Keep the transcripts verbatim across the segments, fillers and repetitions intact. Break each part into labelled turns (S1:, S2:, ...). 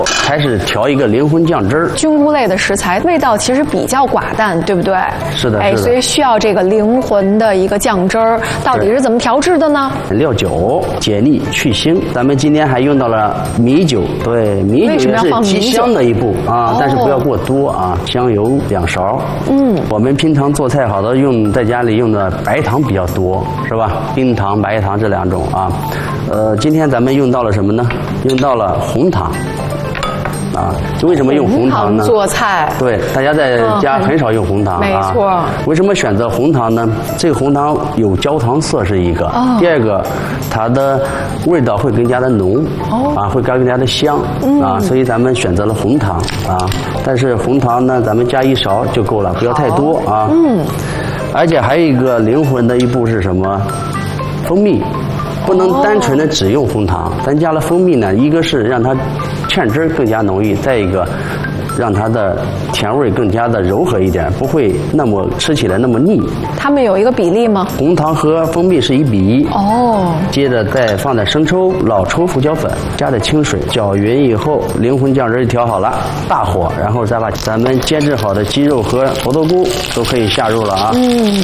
S1: 开始调一个灵魂酱汁儿。
S2: 菌菇类的食材味道其实比较寡淡，对不对？
S1: 是的，
S2: 哎，
S1: 是的。
S2: 所以需要这个灵魂的一个酱汁儿，到底是怎么调制的呢？
S1: 料酒解腻去腥，咱们今天还用到了米酒，对，米酒也是极香的一步啊，但是不要过多啊。香油两勺，嗯，我们平常做菜好多用在家里用的白糖比较多，是吧？冰糖、白糖这两种啊，呃，今天咱们用到了什么呢？用到了红糖。啊，为什么用红糖呢？
S2: 红糖做菜，
S1: 对，大家在家很少用红糖啊。
S2: 没错。
S1: 为什么选择红糖呢？这个红糖有焦糖色是一个，哦、第二个，它的味道会更加的浓，哦、啊，会更加的香、嗯、啊，所以咱们选择了红糖啊。但是红糖呢，咱们加一勺就够了，不要太多啊。嗯。而且还有一个灵魂的一步是什么？蜂蜜。不能单纯的只用红糖，咱加了蜂蜜呢，一个是让它芡汁更加浓郁，再一个让它的甜味更加的柔和一点，不会那么吃起来那么腻。
S2: 它们有一个比例吗？
S1: 红糖和蜂蜜是一比一。哦。接着再放点生抽、老抽、胡椒粉，加点清水，搅匀以后，灵魂酱汁就调好了，大火，然后再把咱们煎制好的鸡肉和猴头菇都可以下入了啊。嗯。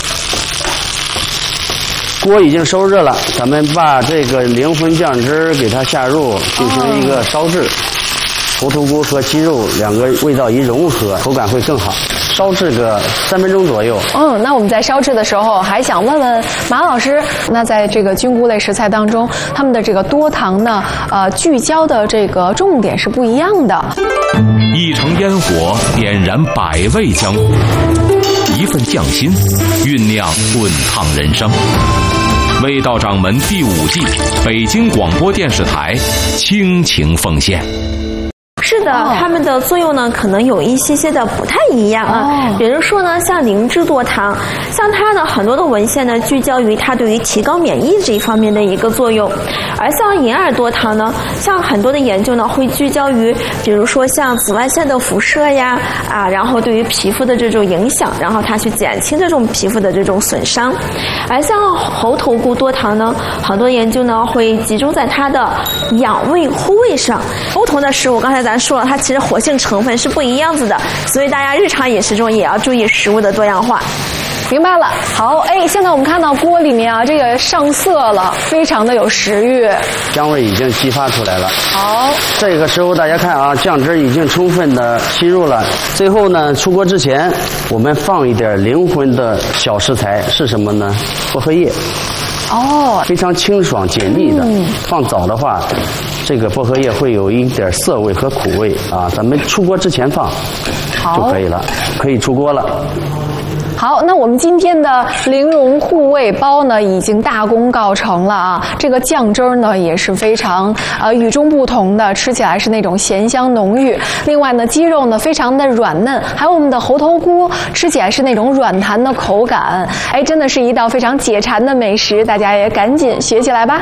S1: 锅已经收热了，咱们把这个灵魂酱汁给它下入，进行一个烧制。猴头菇和鸡肉两个味道一融合，口感会更好。烧制个三分钟左右。
S2: 嗯，那我们在烧制的时候，还想问问马老师，那在这个菌菇类食材当中，他们的这个多糖呢，呃，聚焦的这个重点是不一样的。
S3: 一城烟火点燃百味江湖，一份匠心酝酿滚烫人生。味道掌门第五季，北京广播电视台倾情奉献。
S4: 是的，哦、它们的作用呢，可能有一些些的不太一样啊。哦、比如说呢，像灵芝多糖，像它呢，很多的文献呢聚焦于它对于提高免疫这一方面的一个作用，而像银耳多糖呢，像很多的研究呢会聚焦于，比如说像紫外线的辐射呀，啊，然后对于皮肤的这种影响，然后它去减轻这种皮肤的这种损伤。而像猴头菇多糖呢，很多研究呢会集中在它的养胃护胃上。不同的食物，刚才咱说了，它其实活性成分是不一样子的，所以大家日常饮食中也要注意食物的多样化。
S2: 明白了。好，哎，现在我们看到锅里面啊，这个上色了，非常的有食欲，
S1: 香味已经激发出来了。
S2: 好，
S1: 这个时候大家看啊，酱汁已经充分的吸入了。最后呢，出锅之前，我们放一点灵魂的小食材是什么呢？薄荷叶。哦，非常清爽解腻的。嗯、放早的话，这个薄荷叶会有一点涩味和苦味啊。咱们出锅之前放就可以了，可以出锅了。
S2: 好，那我们今天的灵蓉护胃包呢，已经大功告成了啊！这个酱汁儿呢，也是非常呃与众不同的，吃起来是那种咸香浓郁。另外呢，鸡肉呢非常的软嫩，还有我们的猴头菇吃起来是那种软弹的口感，哎，真的是一道非常解馋的美食，大家也赶紧学起来吧！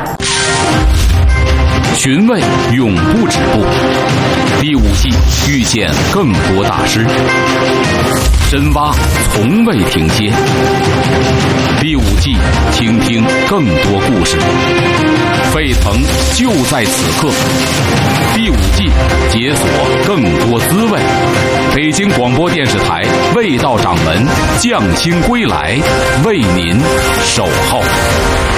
S3: 寻味永不止步，第五季遇见更多大师。深挖从未停歇，第五季倾听更多故事，沸腾就在此刻。第五季解锁更多滋味。北京广播电视台味道掌门匠心归来，为您守候。